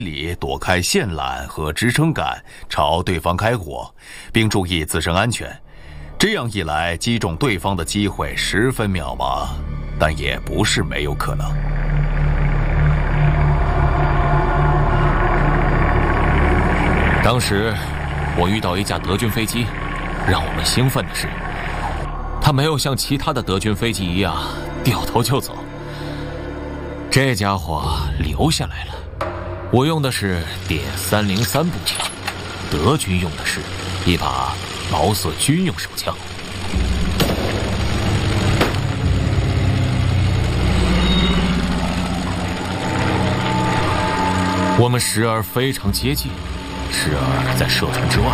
里躲开线缆和支撑杆，朝对方开火，并注意自身安全。这样一来，击中对方的机会十分渺茫，但也不是没有可能。 当时我遇到一架德军飞机，让我们兴奋的是，它没有像其他的德军飞机一样掉头就走，这家伙留下来了。我用的是点303步枪，德军用的是一把毛瑟军用手枪。我们时而非常接近，时而在射程之外。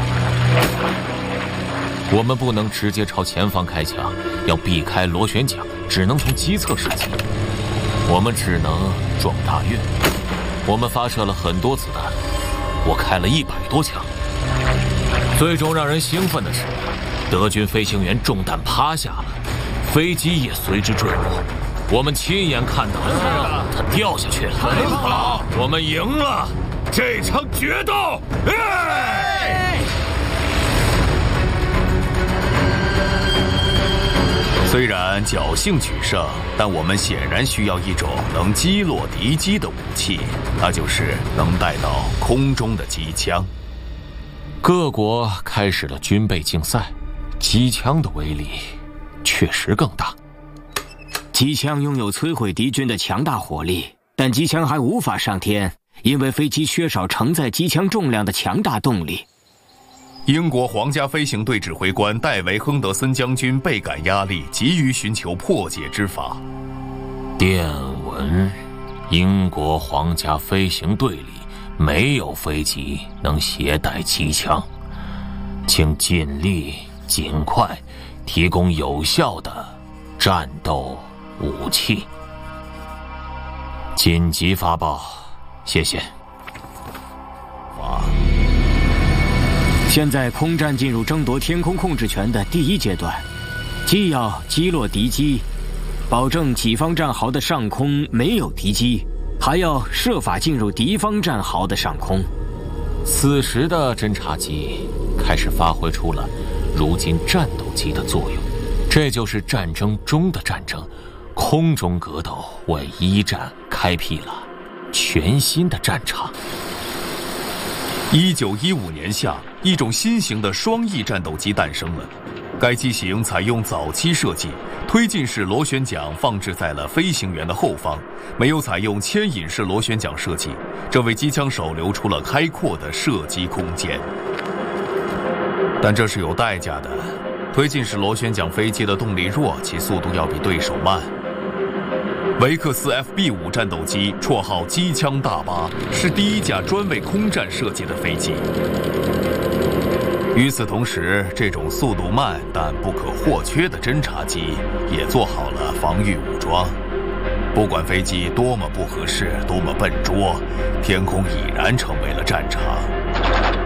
我们不能直接朝前方开枪，要避开螺旋桨，只能从机侧射击。我们只能撞大运。我们发射了很多子弹，我开了100多枪。最终让人兴奋的是，德军飞行员中弹趴下了，飞机也随之坠落。我们亲眼看到他掉下去了。 很好， 我们赢了这场决斗！ 虽然侥幸取胜，但我们显然需要一种能击落敌机的武器，那就是能带到空中的机枪。 各国开始了军备竞赛，机枪的威力确实更大。 机枪拥有摧毁敌军的强大火力，但机枪还无法上天，因为飞机缺少承载机枪重量的强大动力。 英国皇家飞行队指挥官戴维·亨德森将军倍感压力，急于寻求破解之法。 电文：英国皇家飞行队里没有飞机能携带机枪，请尽力尽快提供有效的战斗武器。紧急发报，谢谢。 现在空战进入争夺天空控制权的第一阶段，既要击落敌机，保证己方战壕的上空没有敌机，还要设法进入敌方战壕的上空。 此时的侦察机开始发挥出了如今战斗机的作用，这就是战争中的战争。空中格斗为一战开辟了全新的战场。 1915年夏，一种新型的双翼战斗机诞生了。该机型采用早期设计，推进式螺旋桨放置在了飞行员的后方，没有采用牵引式螺旋桨设计，这为机枪手留出了开阔的射击空间。但这是有代价的，推进式螺旋桨飞机的动力弱，其速度要比对手慢。维克斯 FB5 战斗机，绰号机枪大巴，是第一架专为空战设计的飞机。与此同时，这种速度慢但不可或缺的侦察机也做好了防御武装。不管飞机多么不合适，多么笨拙，天空已然成为了战场。